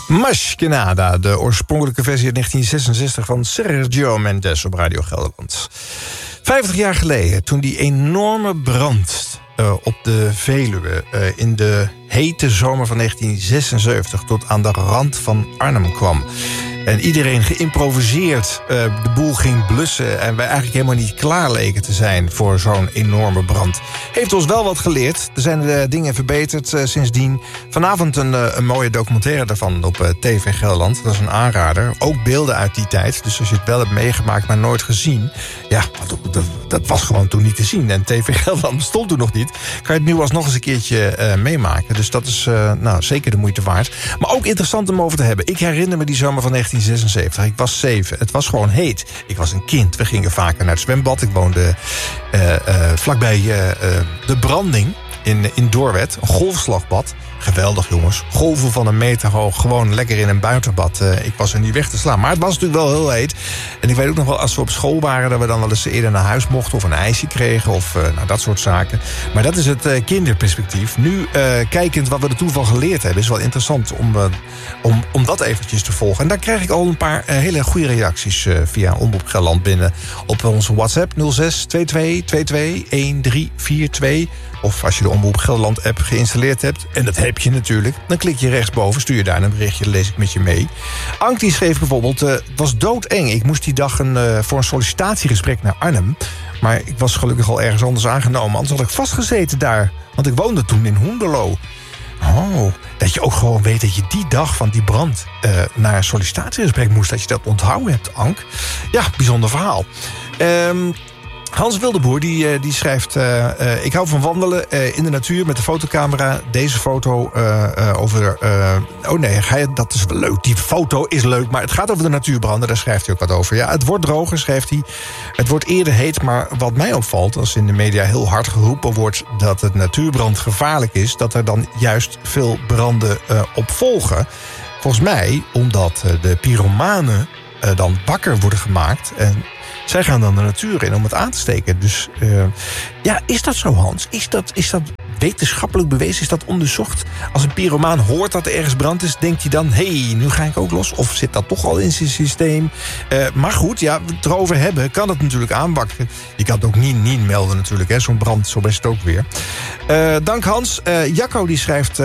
Maskenada, de oorspronkelijke versie uit 1966 van Sergio Mendes op Radio Gelderland. 50 jaar geleden, toen die enorme brand op de Veluwe in de hete zomer van 1976 tot aan de rand van Arnhem kwam. En iedereen geïmproviseerd de boel ging blussen en wij eigenlijk helemaal niet klaar leken te zijn voor zo'n enorme brand. Heeft ons wel wat geleerd. Er zijn dingen verbeterd sindsdien. Vanavond een mooie documentaire daarvan op TV Gelderland. Dat is een aanrader. Ook beelden uit die tijd. Dus als je het wel hebt meegemaakt, maar nooit gezien. Ja, dat was gewoon toen niet te zien. En TV Gelderland bestond toen nog niet. Kan je het nu alsnog eens een keertje meemaken. Dus dat is zeker de moeite waard. Maar ook interessant om over te hebben. Ik herinner me die zomer van 1976. Ik was 7. Het was gewoon heet. Ik was een kind. We gingen vaker naar het zwembad. Ik woonde vlakbij de Branding in Doorwerd. Een golfslagbad. Geweldig, jongens. Golven van 1 meter hoog. Gewoon lekker in een buitenbad. Ik was er niet weg te slaan. Maar het was natuurlijk wel heel heet. En ik weet ook nog wel, als we op school waren, dat we dan wel eens eerder naar huis mochten of een ijsje kregen of dat soort zaken. Maar dat is het kinderperspectief. Nu, kijkend wat we er toen van geleerd hebben, is wel interessant om dat eventjes te volgen. En daar krijg ik al een paar hele goede reacties via Omroep Gelderland binnen op onze WhatsApp 06 22 22 1342. Of als je de Omroep Gelderland app geïnstalleerd hebt, en dat heb je natuurlijk, dan klik je rechtsboven, stuur je daar een berichtje, lees ik met je mee. Ank die schreef bijvoorbeeld, het was doodeng. Ik moest die dag voor een sollicitatiegesprek naar Arnhem. Maar ik was gelukkig al ergens anders aangenomen. Anders had ik vastgezeten daar. Want ik woonde toen in Hoenderloo. Oh, dat je ook gewoon weet dat je die dag van die brand naar een sollicitatiegesprek moest. Dat je dat onthouden hebt, Ank. Ja, bijzonder verhaal. Hans Wildeboer die schrijft, ik hou van wandelen in de natuur met de fotocamera. Deze foto over... dat is wel leuk. Die foto is leuk, maar het gaat over de natuurbranden. Daar schrijft hij ook wat over. Ja, het wordt droger, schrijft hij. Het wordt eerder heet, maar wat mij opvalt, als in de media heel hard geroepen wordt dat het natuurbrand gevaarlijk is, dat er dan juist veel branden op volgen. Volgens mij, omdat de pyromanen dan wakker worden gemaakt en zij gaan dan de natuur in om het aan te steken. Dus is dat zo, Hans? Is dat wetenschappelijk bewezen? Is dat onderzocht? Als een pyromaan hoort dat er ergens brand is, denkt hij dan, nu ga ik ook los? Of zit dat toch al in zijn systeem? Maar goed, we het erover hebben, kan het natuurlijk aanwakkeren. Je kan het ook niet melden natuurlijk, hè? Zo'n brand, zo is het ook weer. Dank Hans. Jacco die schrijft,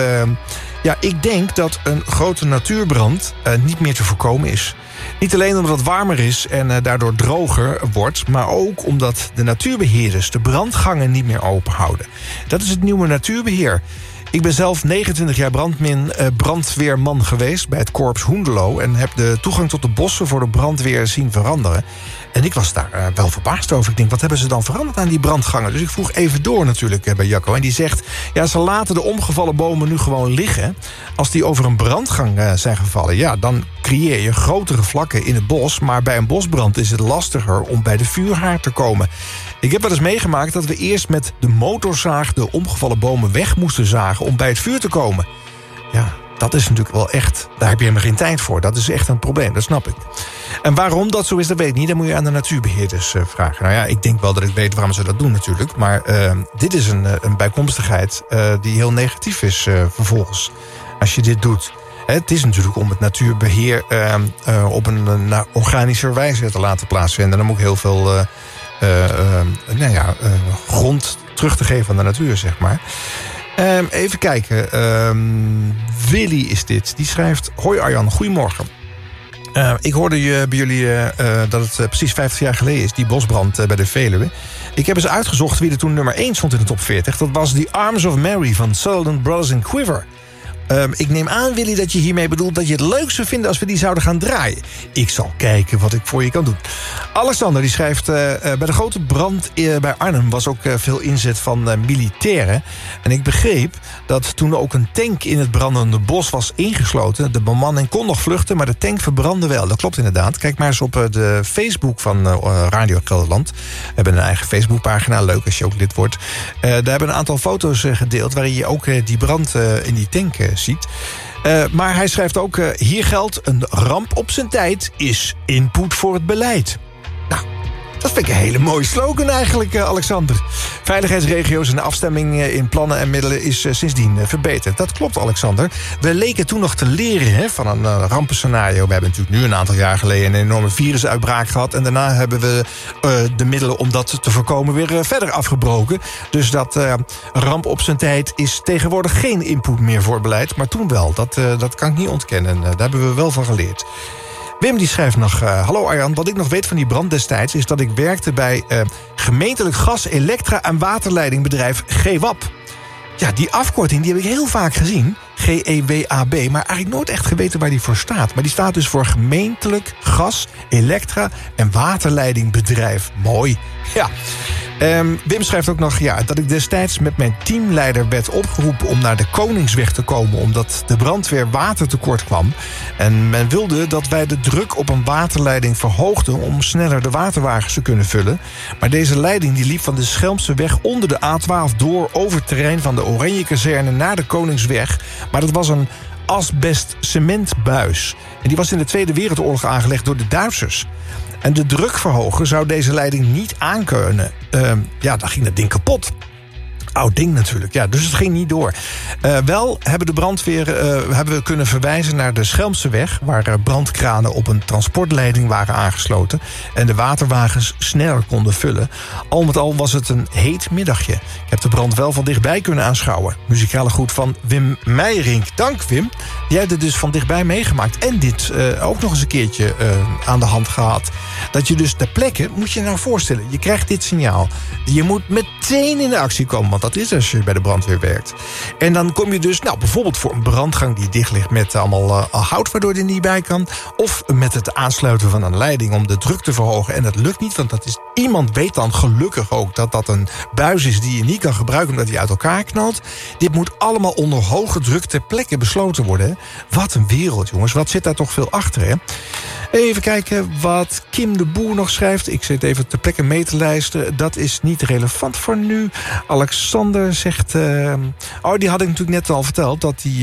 ik denk dat een grote natuurbrand niet meer te voorkomen is. Niet alleen omdat het warmer is en daardoor droger wordt, maar ook omdat de natuurbeheerders de brandgangen niet meer open houden. Dat is het nieuwe natuurbeheer. Ik ben zelf 29 jaar brandweerman geweest bij het korps Hoenderloo en heb de toegang tot de bossen voor de brandweer zien veranderen. En ik was daar wel verbaasd over. Ik denk, wat hebben ze dan veranderd aan die brandgangen? Dus ik vroeg even door natuurlijk bij Jacco. En die zegt, ze laten de omgevallen bomen nu gewoon liggen. Als die over een brandgang zijn gevallen, dan creëer je grotere vlakken in het bos. Maar bij een bosbrand is het lastiger om bij de vuurhaard te komen. Ik heb wel eens meegemaakt dat we eerst met de motorzaag de omgevallen bomen weg moesten zagen om bij het vuur te komen. Ja, dat is natuurlijk wel echt, daar heb je helemaal geen tijd voor. Dat is echt een probleem, dat snap ik. En waarom dat zo is, dat weet ik niet. Dan moet je aan de natuurbeheerders vragen. Nou ja, ik denk wel dat ik weet waarom ze dat doen natuurlijk. Maar dit is een bijkomstigheid die heel negatief is vervolgens. Als je dit doet. Het is natuurlijk om het natuurbeheer op een organischer wijze te laten plaatsvinden. Dan moet ik heel veel grond terug te geven aan de natuur, zeg maar. Even kijken. Willy is dit. Die schrijft, hoi Arjan, goedemorgen. Ik hoorde bij jullie dat het precies 50 jaar geleden is, die bosbrand bij de Veluwe. Ik heb eens uitgezocht wie er toen nummer 1 stond in de top 40. Dat was The Arms of Mary van Sutherland Brothers and Quiver. Ik neem aan, Willy, dat je hiermee bedoelt dat je het leuk zou vinden als we die zouden gaan draaien. Ik zal kijken wat ik voor je kan doen. Alexander die schrijft, bij de grote brand bij Arnhem was ook veel inzet van militairen. En ik begreep dat toen ook een tank in het brandende bos was ingesloten. De bemanning kon nog vluchten, maar de tank verbrandde wel. Dat klopt inderdaad. Kijk maar eens op de Facebook van Radio Gelderland. We hebben een eigen Facebookpagina, leuk als je ook lid wordt. Daar hebben een aantal foto's gedeeld waarin je ook die brand in die tank ziet. Maar hij schrijft ook, hier geldt, een ramp op zijn tijd is input voor het beleid. Nou, Dat vind ik een hele mooie slogan eigenlijk, Alexander. Veiligheidsregio's en de afstemming in plannen en middelen is sindsdien verbeterd. Dat klopt, Alexander. We leken toen nog te leren van een rampenscenario. We hebben natuurlijk nu een aantal jaar geleden een enorme virusuitbraak gehad. En daarna hebben we de middelen om dat te voorkomen weer verder afgebroken. Dus dat ramp op zijn tijd is tegenwoordig geen input meer voor beleid. Maar toen wel, dat kan ik niet ontkennen. Daar hebben we wel van geleerd. Wim die schrijft nog... Hallo Arjan, wat ik nog weet van die brand destijds... is dat ik werkte bij gemeentelijk gas, elektra- en waterleidingbedrijf GWAP. Ja, die afkorting die heb ik heel vaak gezien. GEWAB, maar eigenlijk nooit echt geweten waar die voor staat. Maar die staat dus voor gemeentelijk gas, elektra- en waterleidingbedrijf. Mooi, ja. Wim schrijft ook nog dat ik destijds met mijn teamleider werd opgeroepen om naar de Koningsweg te komen, omdat de brandweer watertekort kwam. En men wilde dat wij de druk op een waterleiding verhoogden om sneller de waterwagens te kunnen vullen. Maar deze leiding die liep van de Schelmseweg onder de A12 door over het terrein van de Oranjekazerne naar de Koningsweg. Maar dat was een asbest-cementbuis. En die was in de Tweede Wereldoorlog aangelegd door de Duitsers. En de druk verhogen zou deze leiding niet aankunnen. Dan ging dat ding kapot. Oud ding natuurlijk, ja, dus het ging niet door. Wel hebben de brandweer hebben we kunnen verwijzen naar de Schelmseweg, waar brandkranen op een transportleiding waren aangesloten en de waterwagens sneller konden vullen. Al met al was het een heet middagje. Ik heb de brand wel van dichtbij kunnen aanschouwen. Muzikale groet van Wim Meijerink. Dank Wim. Jij hebt het dus van dichtbij meegemaakt en dit ook nog eens een keertje aan de hand gehad. Dat je dus ter plekke, moet je nou voorstellen, je krijgt dit signaal. Je moet meteen in de actie komen, want dat is als je bij de brandweer werkt. En dan kom je dus bijvoorbeeld voor een brandgang die dicht ligt met allemaal hout waardoor die niet bij kan. Of met het aansluiten van een leiding om de druk te verhogen. En dat lukt niet, want iemand weet dan gelukkig ook dat dat een buis is die je niet kan gebruiken omdat die uit elkaar knalt. Dit moet allemaal onder hoge druk ter plekke besloten worden. Hè? Wat een wereld, jongens. Wat zit daar toch veel achter, hè? Even kijken wat Kim de Boer nog schrijft. Ik zit even ter plekke mee te luisteren. Dat is niet relevant voor nu. Alexander zegt... die had ik natuurlijk net al verteld.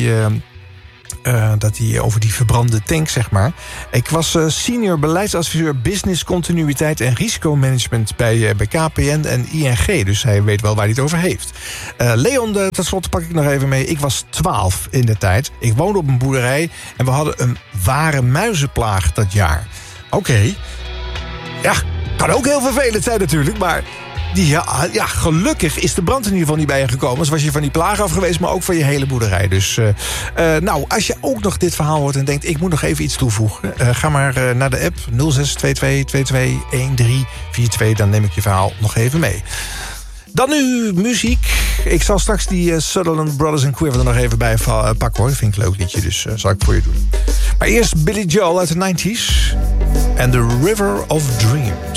Dat hij over die verbrande tank, zeg maar. Ik was senior beleidsadviseur business continuïteit en risicomanagement bij KPN en ING. Dus hij weet wel waar hij het over heeft. Leon, tot slot pak ik nog even mee. Ik was 12 in de tijd. Ik woonde op een boerderij en we hadden een ware muizenplaag dat jaar. Oké. Ja, kan ook heel vervelend zijn natuurlijk, maar... gelukkig is de brand in ieder geval niet bij je gekomen. Dus was je van die plaag af geweest, maar ook van je hele boerderij. Dus als je ook nog dit verhaal hoort en denkt... ik moet nog even iets toevoegen... ga maar naar de app 0622221342. Dan neem ik je verhaal nog even mee. Dan nu muziek. Ik zal straks die Sutherland Brothers and Quiver er nog even bij pakken, hoor. Dat vind ik een leuk liedje, dus zal ik voor je doen. Maar eerst Billy Joel uit de 90s. And the River of Dreams.